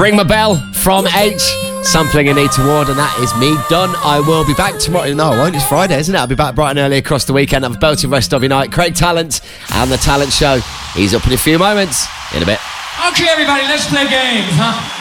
Ring My Bell from H, sampling Anita Ward, and that is me done. I will be back tomorrow. No, I won't. It's Friday, isn't it? I'll be back bright and early across the weekend. Have a belting rest of your night. Craig Talent and The Talent Show. He's up in a few moments. In a bit. Okay, everybody, let's play games, huh?